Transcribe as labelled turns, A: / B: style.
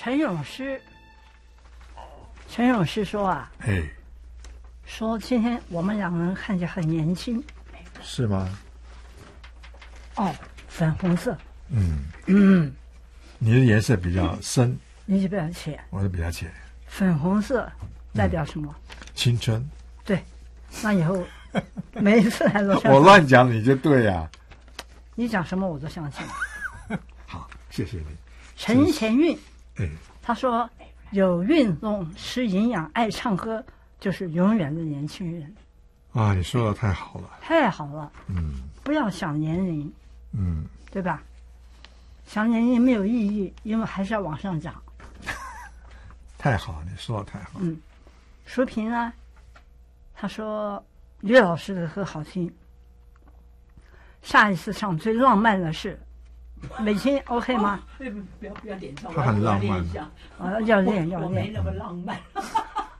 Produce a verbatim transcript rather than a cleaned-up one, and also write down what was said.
A: 陈永诗，陈永诗说啊，
B: 哎，
A: 说今天我们两人看起来很年轻。
B: 是吗？
A: 哦，粉红色。
B: 嗯
A: 嗯，
B: 你的颜色比较深，
A: 你就比较浅。
B: 我的比较浅。
A: 粉红色代表什么？
B: 嗯、青春。
A: 对，那以后每一次来都
B: 我乱讲你就对呀、啊。
A: 你讲什么我都相信。
B: 好，谢谢你。
A: 陈前运，
B: 哎，
A: 他说有运动、吃营养、爱唱歌，就是永远的年轻人。
B: 啊，你说的太好了，
A: 太好了。
B: 嗯，
A: 不要想年龄，
B: 嗯，
A: 对吧？想年龄没有意义，因为还是要往上涨。
B: 太好，你说的太好。
A: 嗯，淑萍呢，他说吕老师的歌好听，下一次唱最浪漫的是美青 OK 吗？
C: 不不要不要点唱，
B: 他很浪漫
A: 啊，要练要练。
C: 我没那么浪漫。